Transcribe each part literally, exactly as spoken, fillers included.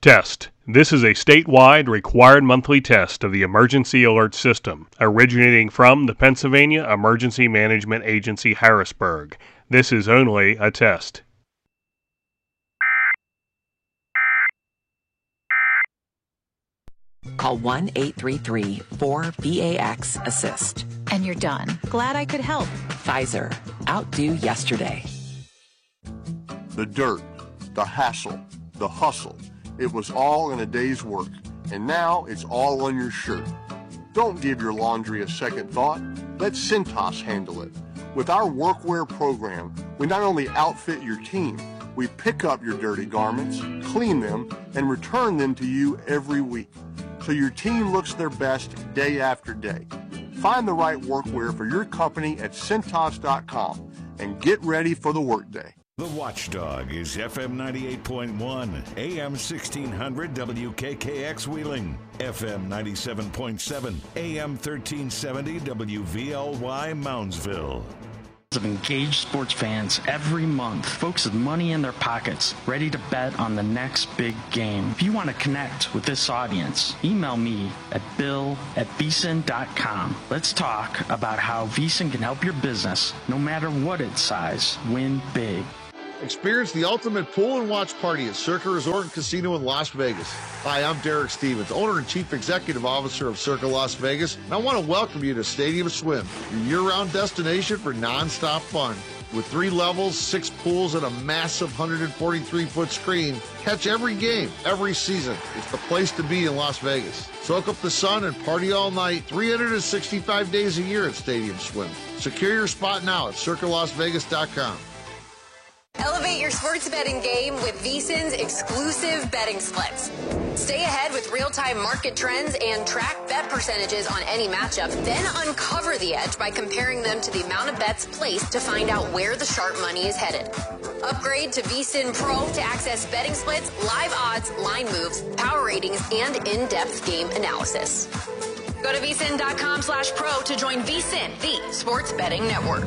Test. This is a statewide required monthly test of the Emergency Alert System, originating from the Pennsylvania Emergency Management Agency, Harrisburg. This is only a test. Call one eight three three four B A X assist. And you're done. Glad I could help. Pfizer. Outdo yesterday. The dirt, the hassle, the hustle. It was all in a day's work, and now it's all on your shirt. Don't give your laundry a second thought. Let Cintas handle it. With our workwear program, we not only outfit your team, we pick up your dirty garments, clean them, and return them to you every week, so your team looks their best day after day. Find the right workwear for your company at Cintas dot com and get ready for the workday. The Watchdog is F M ninety-eight point one, A M sixteen hundred W K K X Wheeling, F M ninety-seven point seven, A M thirteen seventy W V L Y Moundsville. Of engaged sports fans every month, folks with money in their pockets, ready to bet on the next big game. If you want to connect with this audience, email me at bill at vsin dot com. Let's talk about how VSiN can help your business, no matter what its size, win big. Experience the ultimate pool and watch party at Circa Resort and Casino in Las Vegas. Hi, I'm Derek Stevens, owner and chief executive officer of Circa Las Vegas, and I want to welcome you to Stadium Swim, your year-round destination for non-stop fun. With three levels, six pools, and a massive one hundred forty-three foot screen, catch every game, every season. It's the place to be in Las Vegas. Soak up the sun and party all night, three hundred sixty-five days a year at Stadium Swim. Secure your spot now at circa las vegas dot com. Elevate your sports betting game with VSiN's exclusive betting splits. Stay ahead with real-time market trends and track bet percentages on any matchup. Then uncover the edge by comparing them to the amount of bets placed to find out where the sharp money is headed. Upgrade to VSiN Pro to access betting splits, live odds, line moves, power ratings, and in-depth game analysis. Go to vsin dot com slash pro to join VSiN, the sports betting network.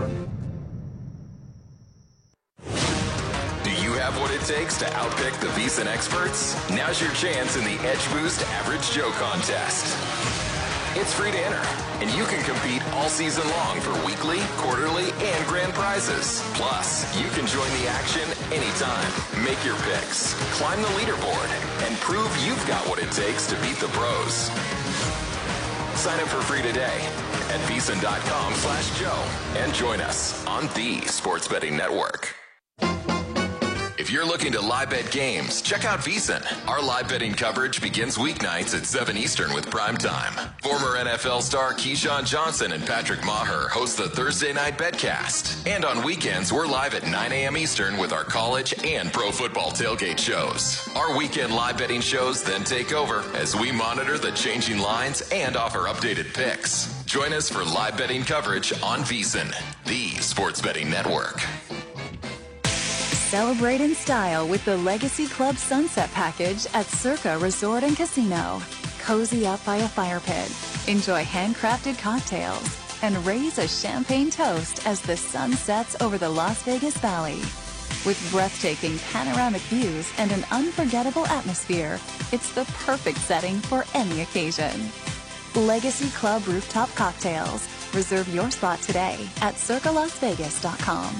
Have what it takes to outpick the VSiN experts? Now's your chance in the Edge Boost Average Joe contest. It's free to enter, and you can compete all season long for weekly, quarterly, and grand prizes. Plus, you can join the action anytime. Make your picks, climb the leaderboard, and prove you've got what it takes to beat the pros. Sign up for free today at vsin dot com slash Joe and join us on the Sports Betting Network. If you're looking to live bet games, check out VSiN. Our live betting coverage begins weeknights at seven Eastern with Prime Time. Former N F L star Keyshawn Johnson and Patrick Maher host the Thursday Night Betcast. And on weekends, we're live at nine a.m. Eastern with our college and pro football tailgate shows. Our weekend live betting shows then take over as we monitor the changing lines and offer updated picks. Join us for live betting coverage on VSiN, the Sports Betting Network. Celebrate in style with the Legacy Club Sunset Package at Circa Resort and Casino. Cozy up by a fire pit, enjoy handcrafted cocktails, and raise a champagne toast as the sun sets over the Las Vegas Valley. With breathtaking panoramic views and an unforgettable atmosphere, it's the perfect setting for any occasion. Legacy Club Rooftop Cocktails. Reserve your spot today at circa las vegas dot com.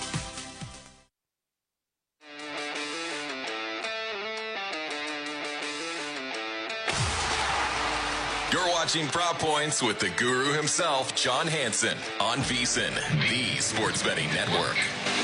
You're watching Prop Points with the guru himself, John Hansen, on VSiN, the Sports Betting Network.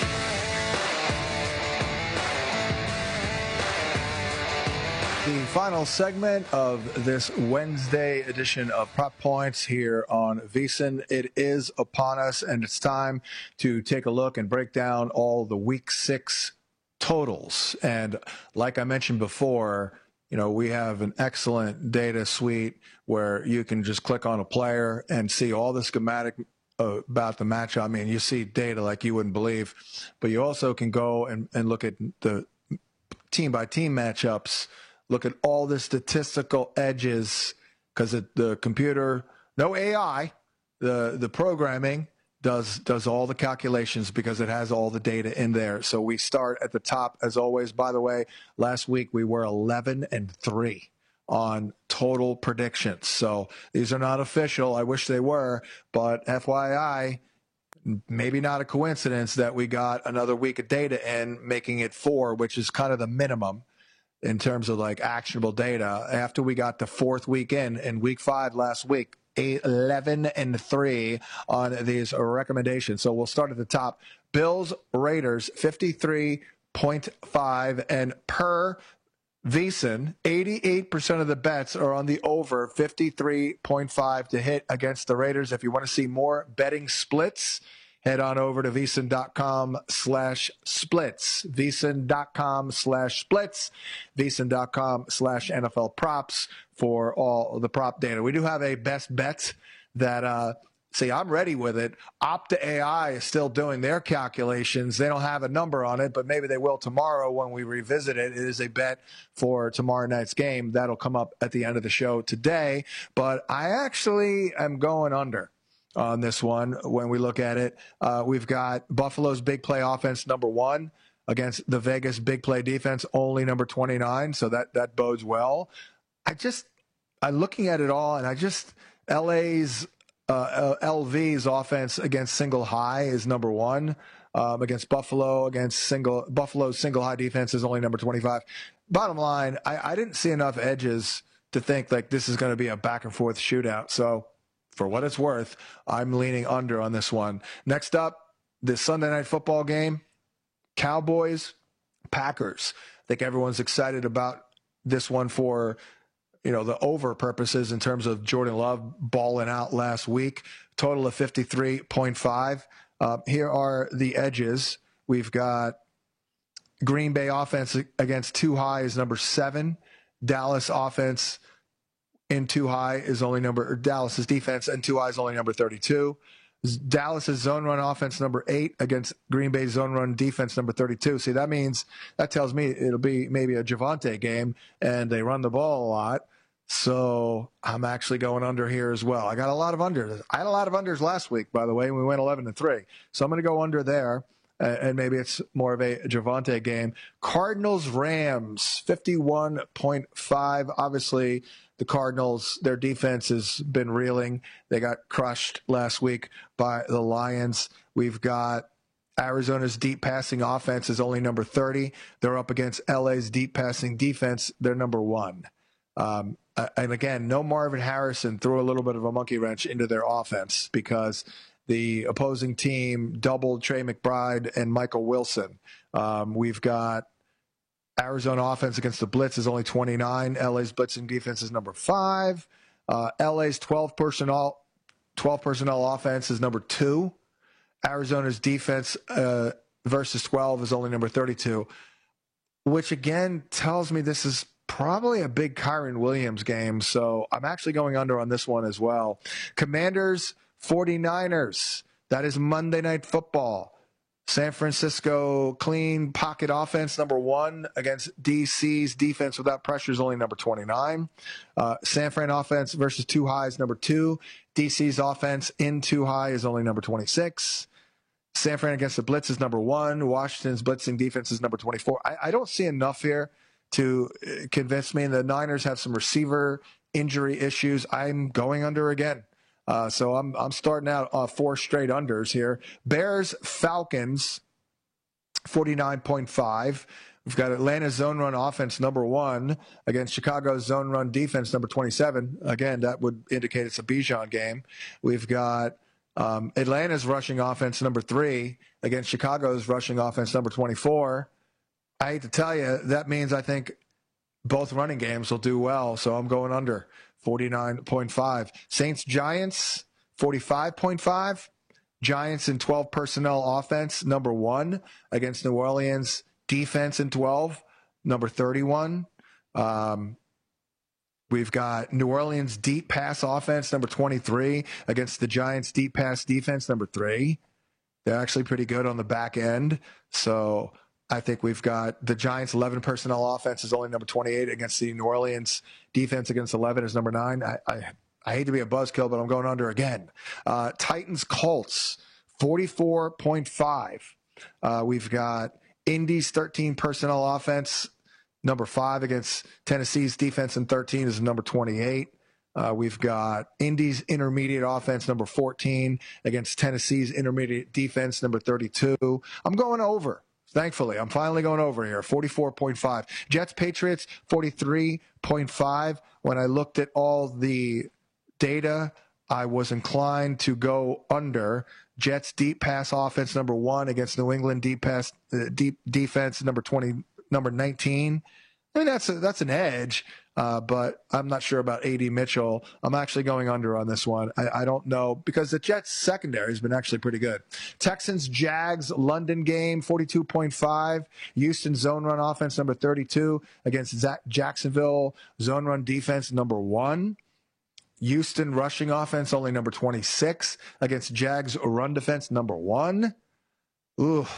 The final segment of this Wednesday edition of Prop Points here on VSiN. It is upon us, and it's time to take a look and break down all the Week Six totals. And like I mentioned before, you know, we have an excellent data suite where you can just click on a player and see all the schematic uh, about the matchup. I mean, you see data like you wouldn't believe, but you also can go and, and look at the team-by-team matchups, look at all the statistical edges, because the computer, no A I, the, the programming does does all the calculations because it has all the data in there. So we start at the top as always. By the way, last week we were eleven and three on total predictions. So these are not official. I wish they were, but F Y I, maybe not a coincidence that we got another week of data in, making it four, which is kind of the minimum in terms of like actionable data. After we got the fourth week in, in week five last week, eleven and three on these recommendations. So we'll start at the top. Bills, Raiders, fifty-three point five, and per VSiN, eighty-eight percent of the bets are on the over fifty-three point five to hit against the Raiders. If you want to see more betting splits, head on over to VSiN.com slash splits, VSiN.com slash splits, VSiN.com slash NFL props for all the prop data. We do have a best bet that, uh, see, I'm ready with it. Opta A I is still doing their calculations. They don't have a number on it, but maybe they will tomorrow when we revisit it. It is a bet for tomorrow night's game. That'll come up at the end of the show today. But I actually am going under on this one when we look at it. Uh, we've got Buffalo's big play offense, number one, against the Vegas big play defense, only number twenty-nine. So that, that bodes well. I just, I'm looking at it all, and I just, L A's, uh, L V's offense against single high is number one. Um, against Buffalo, against single, Buffalo's single high defense is only number twenty-five. Bottom line, I, I didn't see enough edges to think like this is going to be a back and forth shootout. So, for what it's worth, I'm leaning under on this one. Next up, this Sunday night football game, Cowboys, Packers. I think everyone's excited about this one for, you know, the over purposes in terms of Jordan Love balling out last week. Total of fifty-three point five. Uh, here are the edges. We've got Green Bay offense against too high is number seven. Dallas offense in too high is only number, or Dallas's defense in too high is only number thirty-two. Dallas's zone run offense number eight against Green Bay's zone run defense number thirty-two. See, that means, that tells me it'll be maybe a Javonte game, and they run the ball a lot. So I'm actually going under here as well. I got a lot of unders. I had a lot of unders last week, by the way, and we went eleven and three. So I'm going to go under there, and maybe it's more of a Javonte game. Cardinals Rams, fifty-one point five. Obviously, the Cardinals, their defense has been reeling. They got crushed last week by the Lions. We've got Arizona's deep passing offense is only number thirty. They're up against L A's deep passing defense. They're number one. Um, and again, no Marvin Harrison threw a little bit of a monkey wrench into their offense because the opposing team doubled Trey McBride and Michael Wilson. Um, we've got Arizona offense against the blitz is only twenty-nine. L A's blitzing defense is number five. Uh, L A's twelve personnel, twelve personnel offense is number two. Arizona's defense uh, versus twelve is only number thirty-two, which again tells me this is probably a big Kyron Williams game. So I'm actually going under on this one as well. Commanders, forty-niners. That is Monday Night Football. San Francisco clean pocket offense, number one, against D C's defense without pressure is only number twenty-nine. Uh, San Fran offense versus too high is number two. D C's offense in too high is only number twenty-six. San Fran against the blitz is number one. Washington's blitzing defense is number twenty-four. I, I don't see enough here to convince me. The Niners have some receiver injury issues. I'm going under again. Uh, so I'm I'm starting out uh, four straight unders here. Bears, Falcons, forty-nine point five. We've got Atlanta's zone run offense, number one, against Chicago's zone run defense, number twenty-seven. Again, that would indicate it's a Bijan game. We've got um, Atlanta's rushing offense, number three, against Chicago's rushing offense, number twenty-four. I hate to tell you, that means I think both running games will do well, so I'm going under. forty-nine point five. Saints Giants, forty-five point five. Giants in twelve personnel offense, number one, against New Orleans defense in twelve, number thirty-one. Um, we've got New Orleans deep pass offense, number twenty-three, against the Giants deep pass defense, number three. They're actually pretty good on the back end. So I think we've got the Giants' eleven personnel offense is only number twenty-eight against the New Orleans defense against eleven is number nine. I, I, I hate to be a buzzkill, but I'm going under again. Uh, Titans, Colts, forty-four point five. Uh, we've got Indy's thirteen personnel offense, number five against Tennessee's defense, and thirteen is number twenty-eight. Uh, we've got Indy's intermediate offense, number fourteen, against Tennessee's intermediate defense, number thirty-two. I'm going over. Thankfully, I'm finally going over here, forty-four point five. Jets, Patriots, forty-three point five. When I looked at all the data, I was inclined to go under. Jets deep pass offense, number one, against New England deep pass uh, deep defense, number twenty, number nineteen. I mean, that's a, that's an edge, uh, but I'm not sure about A D Mitchell. I'm actually going under on this one. I, I don't know, because the Jets secondary has been actually pretty good. Texans, Jags, London game, forty-two point five. Houston zone run offense, number thirty-two, against Zach Jacksonville zone run defense, number one. Houston rushing offense, only number twenty-six, against Jags run defense, number one. Ooh,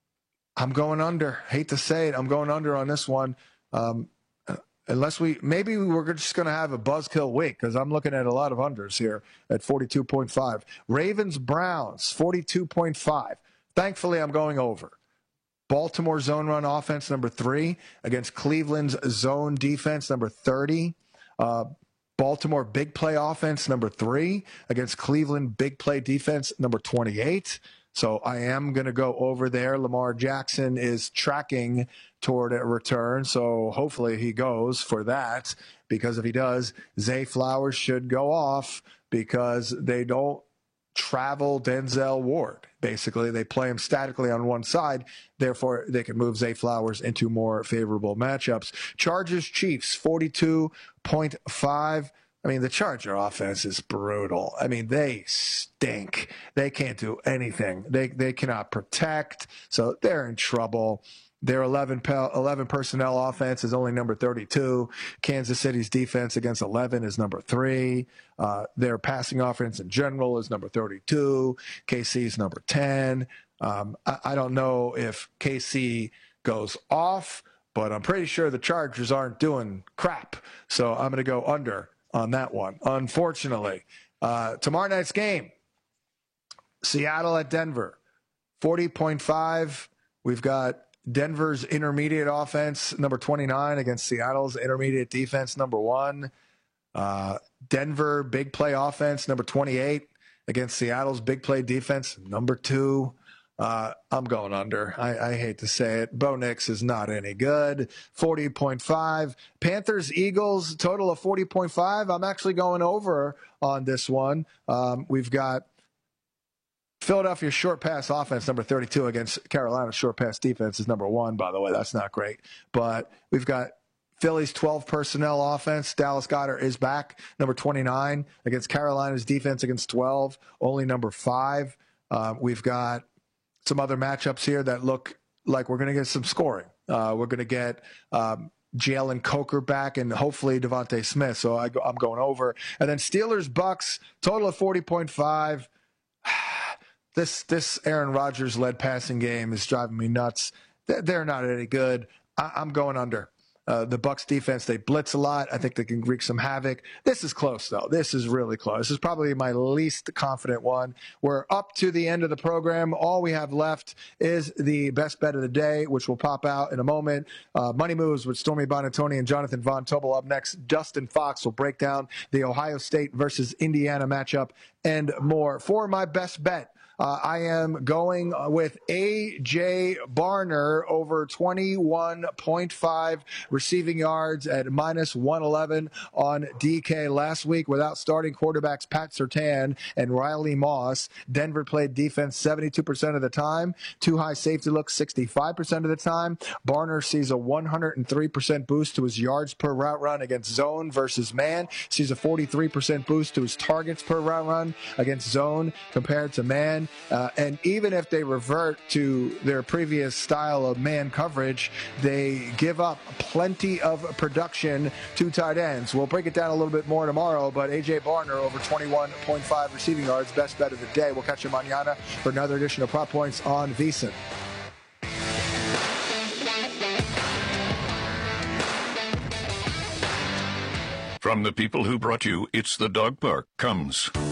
I'm going under. Hate to say it, I'm going under on this one. Um, unless we, maybe we're just going to have a buzzkill week, because I'm looking at a lot of unders here at forty-two point five. Ravens, Browns, forty-two point five. Thankfully, I'm going over. Baltimore zone run offense, number three, against Cleveland's zone defense, number thirty. Uh, Baltimore big play offense, number three, against Cleveland big play defense, number twenty-eight. So I am going to go over there. Lamar Jackson is tracking toward a return, so hopefully he goes for that, because if he does, Zay Flowers should go off, because they don't travel Denzel Ward. Basically, they play him statically on one side. Therefore, they can move Zay Flowers into more favorable matchups. Chargers, Chiefs, forty-two point five. I mean, the Charger offense is brutal. I mean, they stink. They can't do anything. They they cannot protect, so they're in trouble. Their eleven, eleven personnel offense is only number thirty-two. Kansas City's defense against eleven is number three. Uh, their passing offense in general is number thirty-two. K C's number ten. Um, I, I don't know if K C goes off, but I'm pretty sure the Chargers aren't doing crap. So I'm going to go under on that one, unfortunately. Uh, tomorrow night's game, Seattle at Denver, forty point five. We've got Denver's intermediate offense, number twenty-nine, against Seattle's intermediate defense, number one. Uh, Denver big play offense, number twenty-eight, against Seattle's big play defense, number two. Uh, I'm going under. I, I hate to say it. Bo Nix is not any good. forty point five. Panthers, Eagles, total of forty point five. I'm actually going over on this one. Um, we've got Philadelphia short pass offense, number thirty-two, against Carolina's short pass defense is number one, by the way. That's not great. But we've got Philly's twelve personnel offense. Dallas Goedert is back, number twenty-nine, against Carolina's defense against twelve, only number five. Uh, we've got some other matchups here that look like we're going to get some scoring. Uh, we're going to get um, Jalen Coker back and hopefully Devontae Smith. So I go, I'm going over. And then Steelers, Bucks, total of forty point five. This this Aaron Rodgers-led passing game is driving me nuts. They're not any good. I, I'm going under. Uh, the Bucs defense, they blitz a lot. I think they can wreak some havoc. This is close, though. This is really close. This is probably my least confident one. We're up to the end of the program. All we have left is the best bet of the day, which will pop out in a moment. Uh, Money Moves with Stormy Bonatoni and Jonathan Von Tobel up next. Dustin Fox will break down the Ohio State versus Indiana matchup and more. For my best bet, Uh, I am going with A J. Barner over twenty-one point five receiving yards at minus one eleven on D K last week without starting quarterbacks Pat Surtain and Riley Moss. Denver played defense seventy-two percent of the time, two high safety looks sixty-five percent of the time. Barner sees a one hundred three percent boost to his yards per route run against zone versus man, sees a forty-three percent boost to his targets per route run against zone compared to man. Uh, and even if they revert to their previous style of man coverage, they give up plenty of production to tight ends. We'll break it down a little bit more tomorrow, but A J. Barner over twenty-one point five receiving yards, best bet of the day. We'll catch you mañana for another edition of Prop Points on VSiN. From the people who brought you It's the Dog Park comes